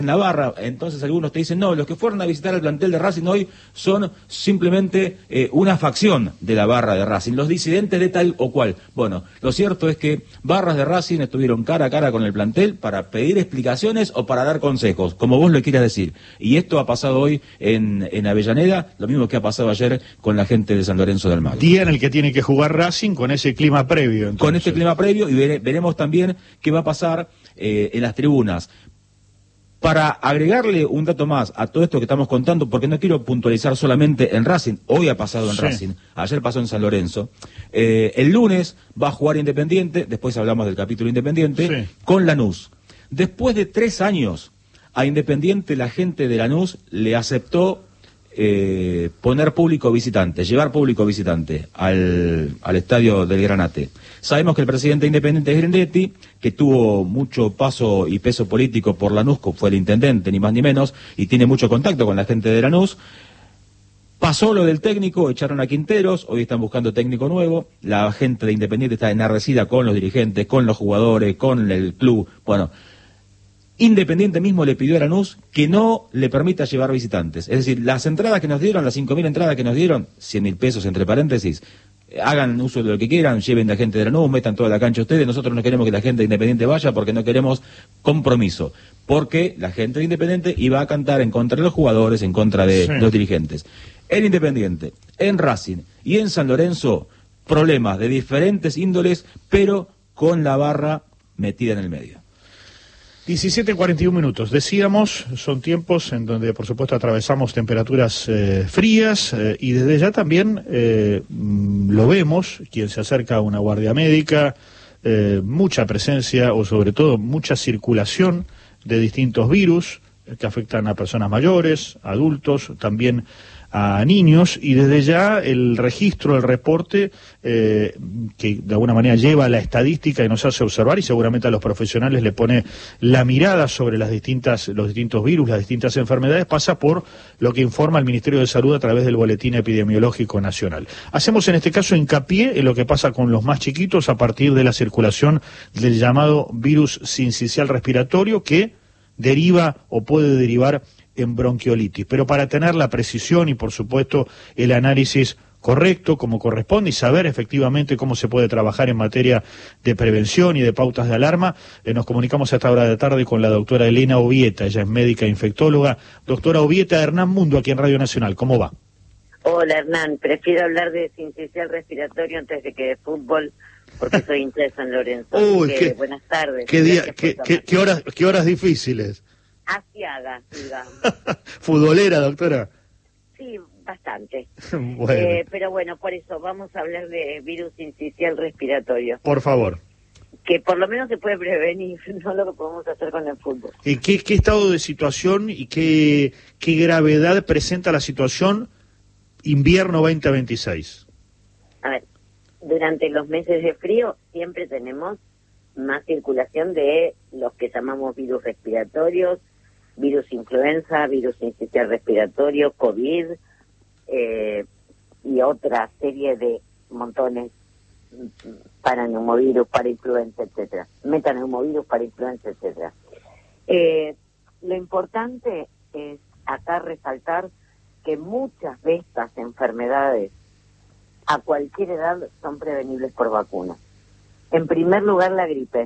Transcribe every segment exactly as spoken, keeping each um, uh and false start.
Navarra. Entonces algunos te dicen, no, los que fueron a visitar el plantel de Racing hoy son simplemente eh, una facción de la barra de Racing, los disidentes de tal o cual. Bueno, lo cierto es que barras de Racing estuvieron cara a cara con el plantel para pedir explicaciones o para dar consejos, como vos lo quieras decir. Y esto ha pasado hoy en, en Avellaneda, lo mismo que ha pasado ayer con la gente de San Lorenzo de Almagro. Día en el que tiene que jugar Racing con ese clima previo. Entonces. Con este clima previo, y vere, veremos también qué va a pasar eh, en las tribunas. Para agregarle un dato más a todo esto que estamos contando, porque no quiero puntualizar solamente en Racing, hoy ha pasado en sí. Racing, ayer pasó en San Lorenzo, eh, el lunes va a jugar Independiente, después hablamos del capítulo Independiente, sí. con Lanús. Después de tres años, a Independiente la gente de Lanús le aceptó eh, poner público visitante, llevar público visitante al, al estadio del Granate. Sabemos que el presidente independiente es Grindetti, que tuvo mucho paso y peso político por Lanús, fue el intendente, ni más ni menos, y tiene mucho contacto con la gente de Lanús. Pasó lo del técnico, echaron a Quinteros, hoy están buscando técnico nuevo, la gente de Independiente está enardecida con los dirigentes, con los jugadores, con el club. Bueno, Independiente mismo le pidió a Lanús que no le permita llevar visitantes. Es decir, las entradas que nos dieron, las cinco mil entradas que nos dieron, cien mil pesos entre paréntesis, hagan uso de lo que quieran, lleven la gente de Lanús, metan toda la cancha ustedes, nosotros no queremos que la gente de Independiente vaya porque no queremos compromiso, porque la gente de Independiente iba a cantar en contra de los jugadores, en contra de sí. los dirigentes. En Independiente, en Racing y en San Lorenzo, problemas de diferentes índoles, pero con la barra metida en el medio. diecisiete cuarenta y uno minutos. Decíamos, son tiempos en donde, por supuesto, atravesamos temperaturas eh, frías eh, y desde ya también eh, lo vemos, quien se acerca a una guardia médica, eh, mucha presencia o sobre todo mucha circulación de distintos virus eh, que afectan a personas mayores, adultos, también a niños, y desde ya el registro, el reporte eh, que de alguna manera lleva a la estadística y nos hace observar, y seguramente a los profesionales le pone la mirada sobre las distintas, los distintos virus, las distintas enfermedades, pasa por lo que informa el Ministerio de Salud a través del Boletín Epidemiológico Nacional. Hacemos en este caso hincapié en lo que pasa con los más chiquitos a partir de la circulación del llamado virus sincicial respiratorio, que deriva o puede derivar en bronquiolitis, pero para tener la precisión y por supuesto el análisis correcto como corresponde y saber efectivamente cómo se puede trabajar en materia de prevención y de pautas de alarma, eh, nos comunicamos a esta hora de la tarde con la doctora Elena Obieta, ella es médica infectóloga. Doctora Obieta, Hernán Mundo aquí en Radio Nacional, ¿cómo va? Hola Hernán, prefiero hablar de sincicial respiratorio antes de que de fútbol, porque soy hincha de San Lorenzo. Uy, que, qué, buenas tardes. Qué, día, qué, qué, qué, horas, qué horas difíciles. Asiaga, digamos. ¿Futbolera, doctora? Sí, bastante. Bueno. Eh, pero bueno, por eso vamos a hablar de virus sincicial respiratorio. Por favor. Que por lo menos se puede prevenir, no lo que podemos hacer con el fútbol. ¿Y qué, qué estado de situación y qué, qué gravedad presenta la situación invierno veinte veintiséis? A ver, durante los meses de frío siempre tenemos más circulación de los que llamamos virus respiratorios, virus influenza, virus sincicial respiratorio, COVID eh, y otra serie de montones, paraneumovirus, parainfluenza, etcétera, metaneumovirus, parainfluenza, etcétera. Eh, lo importante es acá resaltar que muchas de estas enfermedades a cualquier edad son prevenibles por vacuna. En primer lugar, la gripe.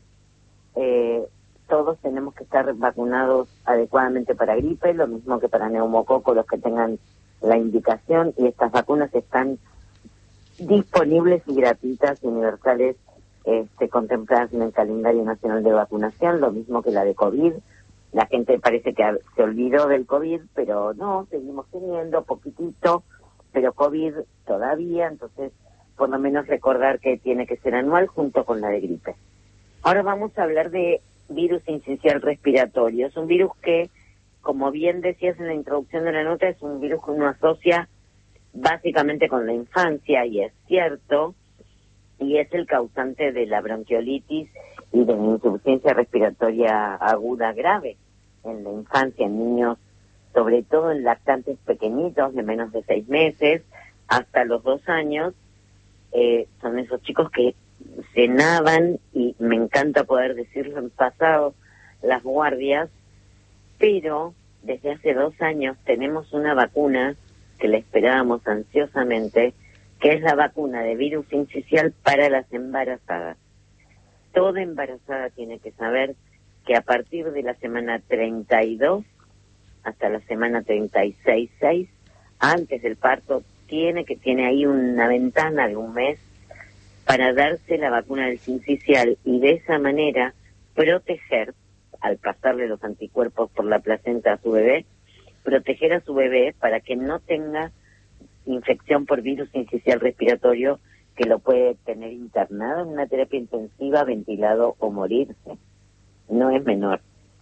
Eh, todos tenemos que estar vacunados adecuadamente para gripe, lo mismo que para neumococo, los que tengan la indicación, y estas vacunas están disponibles y gratuitas y universales, este, contempladas en el calendario nacional de vacunación, lo mismo que la de COVID. La gente parece que se olvidó del COVID, pero no, seguimos teniendo poquitito, pero COVID todavía, entonces por lo menos recordar que tiene que ser anual junto con la de gripe. Ahora vamos a hablar de virus sincicial respiratorio. Es un virus que, como bien decías en la introducción de la nota, es un virus que uno asocia básicamente con la infancia, y es cierto, y es el causante de la bronquiolitis y de la insuficiencia respiratoria aguda grave en la infancia, en niños, sobre todo en lactantes pequeñitos de menos de seis meses hasta los dos años. Eh, son esos chicos que cenaban, y me encanta poder decirlo en pasado, las guardias pero desde hace dos años tenemos una vacuna que la esperábamos ansiosamente, que es la vacuna de virus sincicial para las embarazadas. Toda embarazada tiene que saber que a partir de la semana treinta y dos hasta la semana treinta y seis, seis, antes del parto, tiene que tiene ahí una ventana de un mes para darse la vacuna del sincicial y de esa manera proteger, al pasarle los anticuerpos por la placenta a su bebé, proteger a su bebé para que no tenga infección por virus sincicial respiratorio que lo puede tener internado en una terapia intensiva, ventilado o morirse. No es menor.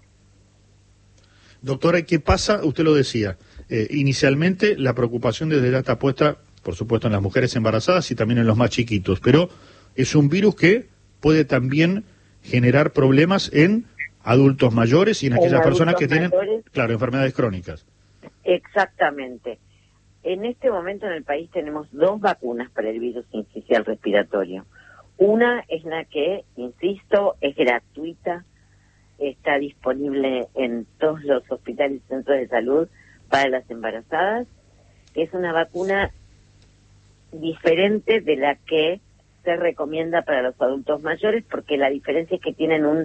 Doctora, ¿qué pasa? Usted lo decía, eh, inicialmente la preocupación desde ya está puesta, por supuesto, en las mujeres embarazadas y también en los más chiquitos, pero es un virus que puede también generar problemas en adultos mayores y en aquellas en personas que tienen, mayores, claro, enfermedades crónicas. Exactamente. En este momento en el país tenemos dos vacunas para el virus sincicial respiratorio. Una es la que, insisto, es gratuita, está disponible en todos los hospitales y centros de salud para las embarazadas, que es una vacuna diferente de la que se recomienda para los adultos mayores, porque la diferencia es que tienen un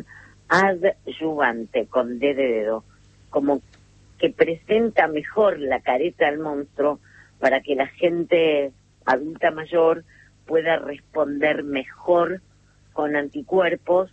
adyuvante con D de dedo, como que presenta mejor la careta al monstruo para que la gente adulta mayor pueda responder mejor con anticuerpos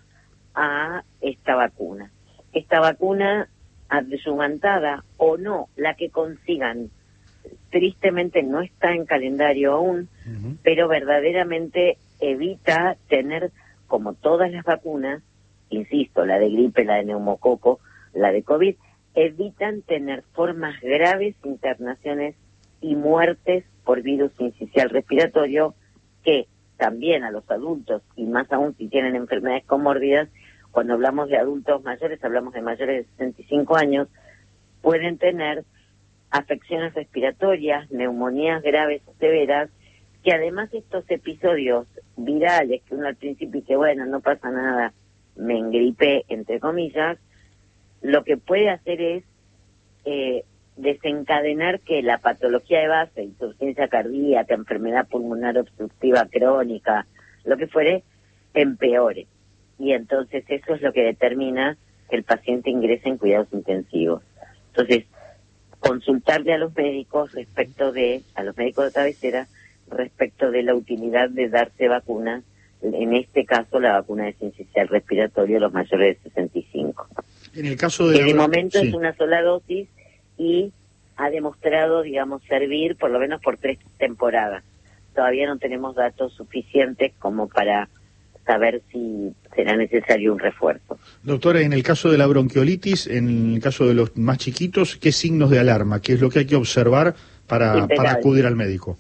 a esta vacuna. Esta vacuna adyuvantada o no, la que consigan, tristemente no está en calendario aún, uh-huh. pero verdaderamente evita tener, como todas las vacunas, insisto, la de gripe, la de neumococo, la de COVID, evitan tener formas graves, internaciones y muertes por virus sincicial respiratorio, que también a los adultos, y más aún si tienen enfermedades comórbidas, cuando hablamos de adultos mayores, hablamos de mayores de sesenta y cinco años, pueden tener afecciones respiratorias, neumonías graves o severas, que además estos episodios virales, que uno al principio dice, bueno, no pasa nada, me engripé, entre comillas, lo que puede hacer es eh, desencadenar que la patología de base, insuficiencia cardíaca, enfermedad pulmonar obstructiva crónica, lo que fuere, empeore. Y entonces eso es lo que determina que el paciente ingrese en cuidados intensivos. Entonces, consultarle a los médicos respecto de, a los médicos de cabecera, respecto de la utilidad de darse vacunas, en este caso la vacuna de sincicial respiratorio a los mayores de sesenta y cinco. En el caso de... Que de momento sí. es una sola dosis y ha demostrado, digamos, servir por lo menos por tres temporadas. Todavía no tenemos datos suficientes como para saber si será necesario un refuerzo. Doctora, en el caso de la bronquiolitis, en el caso de los más chiquitos, ¿qué signos de alarma? ¿Qué es lo que hay que observar para, para acudir al médico?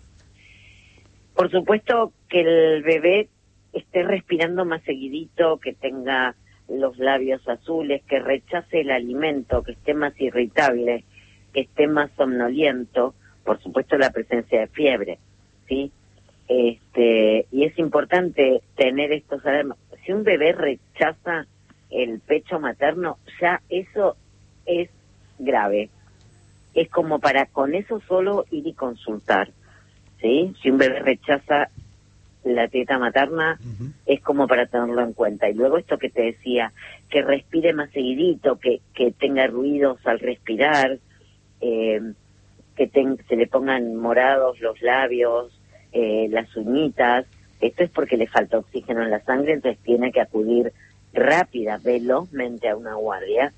Por supuesto que el bebé esté respirando más seguidito, que tenga los labios azules, que rechace el alimento, que esté más irritable, que esté más somnoliento, por supuesto la presencia de fiebre, ¿sí? Este, y es importante tener estos alarmas. Si un bebé rechaza el pecho materno, ya eso es grave. Es como para con eso solo ir y consultar, ¿sí? Si un bebé rechaza la teta materna, uh-huh. es como para tenerlo en cuenta. Y luego esto que te decía, que respire más seguidito, que, que tenga ruidos al respirar, eh, que ten, se le pongan morados los labios, eh, las uñitas. Esto es porque le falta oxígeno en la sangre, entonces tiene que acudir rápida, velozmente a una guardia.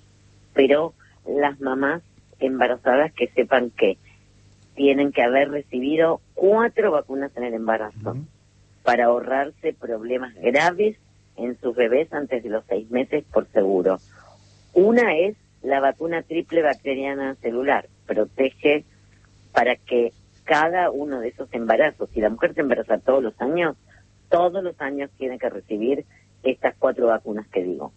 Pero las mamás embarazadas que sepan que tienen que haber recibido cuatro vacunas en el embarazo uh-huh. para ahorrarse problemas graves en sus bebés antes de los seis meses, por seguro. Una es la vacuna triple bacteriana celular, protege para que cada uno de esos embarazos, si la mujer se embaraza todos los años, todos los años tiene que recibir estas cuatro vacunas que digo.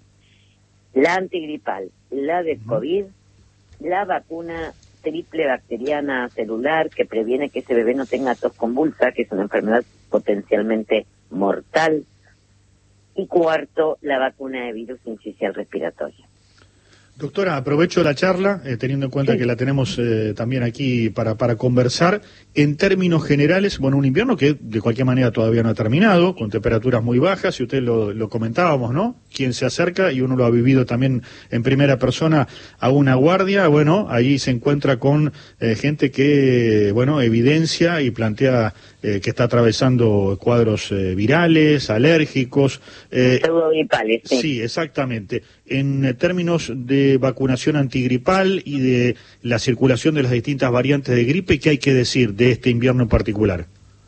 La antigripal, la de uh-huh. COVID, la vacuna triple bacteriana celular que previene que ese bebé no tenga tos convulsa, que es una enfermedad potencialmente mortal, y cuarto, la vacuna de virus sincicial respiratorio. Doctora, aprovecho la charla, eh, teniendo en cuenta sí. que la tenemos eh, también aquí para, para conversar. En términos generales, bueno, un invierno que de cualquier manera todavía no ha terminado, con temperaturas muy bajas, y usted lo, lo comentábamos, ¿no? Quien se acerca, y uno lo ha vivido también en primera persona, a una guardia, bueno, ahí se encuentra con eh, gente que, bueno, evidencia y plantea eh, que está atravesando cuadros eh, virales, alérgicos. Eh, Pseudogripales, sí. Sí, exactamente. En términos de vacunación antigripal y de la circulación de las distintas variantes de gripe, ¿qué hay que decir de este invierno en particular?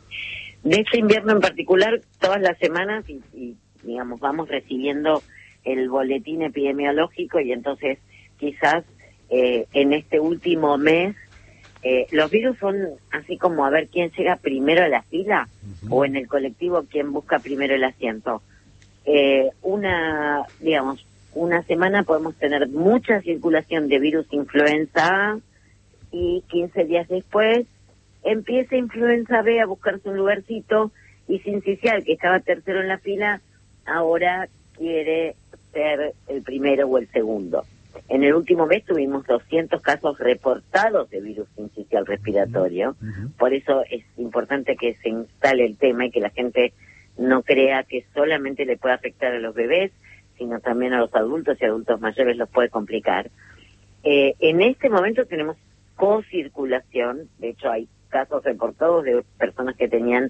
De este invierno en particular, todas las semanas, y, y digamos, vamos recibiendo el boletín epidemiológico, y entonces quizás eh, en este último mes, eh, los virus son así como a ver quién llega primero a la fila, uh-huh. o en el colectivo quién busca primero el asiento. Eh, una, digamos, una semana podemos tener mucha circulación de virus influenza A, y quince días después empieza influenza B a buscarse un lugarcito, y Sincicial, que estaba tercero en la fila, ahora quiere ser el primero o el segundo. En el último mes tuvimos doscientos casos reportados de virus sincicial respiratorio, uh-huh. por eso es importante que se instale el tema y que la gente no crea que solamente le puede afectar a los bebés, sino también a los adultos, y adultos mayores los puede complicar. Eh, en este momento tenemos co-circulación, de hecho hay casos reportados de personas que tenían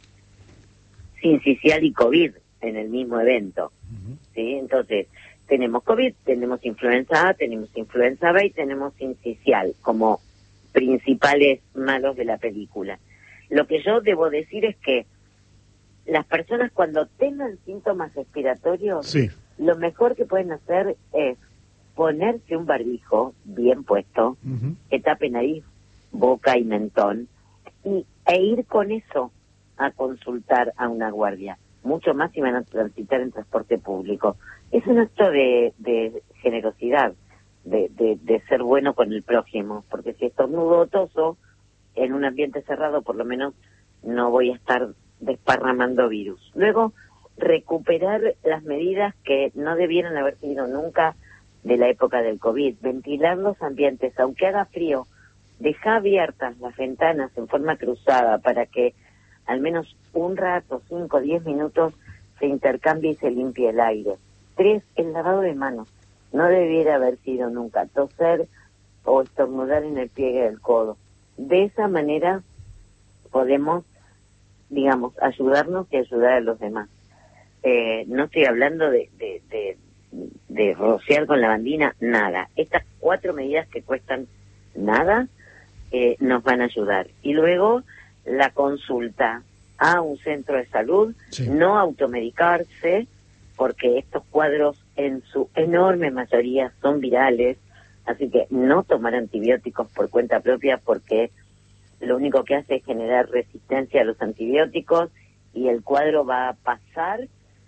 sincicial y COVID en el mismo evento, uh-huh. ¿sí? Entonces, tenemos COVID, tenemos influenza A, tenemos influenza B y tenemos sincicial como principales malos de la película. Lo que yo debo decir es que las personas cuando tengan síntomas respiratorios, sí. lo mejor que pueden hacer es ponerse un barbijo bien puesto, uh-huh. que tape nariz, boca y mentón, y, e ir con eso a consultar a una guardia. Mucho más si van a transitar en transporte público. Es un acto de, de generosidad, de, de, de ser bueno con el prójimo, porque si estornudo o toso en un ambiente cerrado, por lo menos no voy a estar desparramando virus. Luego, recuperar las medidas que no debieron haber sido nunca de la época del COVID. Ventilar los ambientes, aunque haga frío, dejar abiertas las ventanas en forma cruzada para que al menos un rato, cinco o diez minutos, se intercambie y se limpie el aire. Tres, el lavado de manos. No debiera haber sido nunca toser o estornudar en el pliegue del codo. De esa manera podemos, digamos, ayudarnos y ayudar a los demás. Eh, no estoy hablando de, de, de, de rociar con lavandina, nada. Estas cuatro medidas que cuestan nada, eh, nos van a ayudar. Y luego, la consulta a un centro de salud, sí. no automedicarse, porque estos cuadros en su enorme mayoría son virales, así que no tomar antibióticos por cuenta propia, porque lo único que hace es generar resistencia a los antibióticos, y el cuadro va a pasar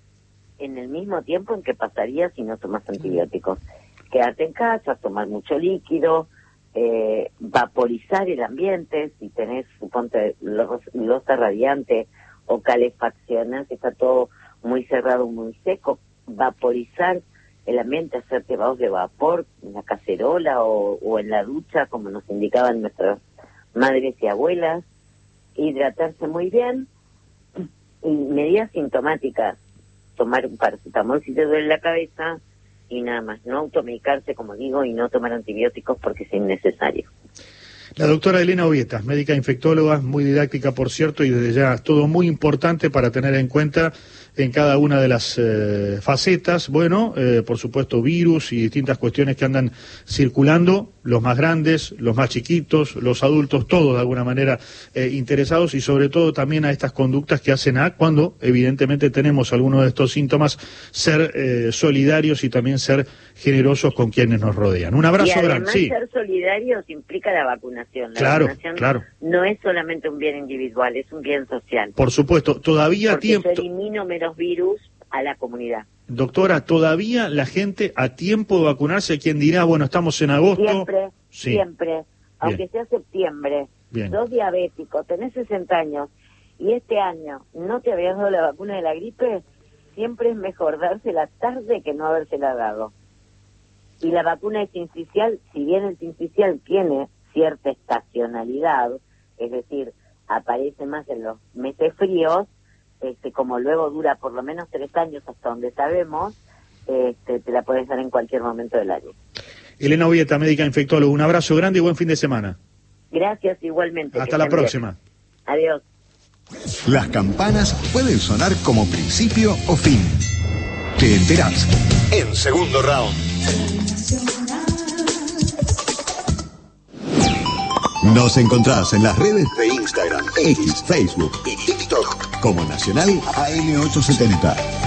en el mismo tiempo en que pasaría si no tomas antibióticos. Quedarte en casa, tomar mucho líquido, eh, vaporizar el ambiente, si tenés, suponte, losa radiante o calefacciones, está todo muy cerrado, muy seco, vaporizar el ambiente, hacerte vasos de vapor en la cacerola o, o en la ducha, como nos indicaban nuestras madres y abuelas, hidratarse muy bien, y medidas sintomáticas, tomar un paracetamol si te duele la cabeza, y nada más, no automedicarse, como digo, y no tomar antibióticos porque es innecesario. La doctora Elena Ovieta, médica infectóloga, muy didáctica, por cierto, y desde ya todo muy importante para tener en cuenta en cada una de las eh, facetas. Bueno, eh, por supuesto, virus y distintas cuestiones que andan circulando, los más grandes, los más chiquitos, los adultos, todos de alguna manera eh, interesados, y sobre todo también a estas conductas que hacen a, cuando evidentemente tenemos algunos de estos síntomas, ser eh, solidarios y también ser generosos con quienes nos rodean. Un abrazo grande. Sí. Ser solidarios implica la vacunación. La claro, vacunación claro. no es solamente un bien individual, es un bien social. Por supuesto, todavía Porque tiempo. yo elimino menos virus a la comunidad. Doctora, todavía la gente a tiempo de vacunarse, quien dirá, bueno, estamos en agosto. Siempre, sí. siempre, aunque Bien. sea septiembre, Bien. sos diabético, tenés sesenta años y este año no te habías dado la vacuna de la gripe, siempre es mejor dársela tarde que no habérsela dado. Y la vacuna de sincicial, si bien el sincicial tiene cierta estacionalidad, es decir, aparece más en los meses fríos, este, como luego dura por lo menos tres años hasta donde sabemos, este, te la puedes dar en cualquier momento del año. Elena Ovieta, médica infectóloga, un abrazo grande y buen fin de semana. Gracias, igualmente. Hasta la próxima. Bien. Adiós. Las campanas pueden sonar como principio o fin. Te enterás en Segundo Round. Nos encontrás en las redes de Instagram, X, Facebook y TikTok como Nacional A M ochocientos setenta.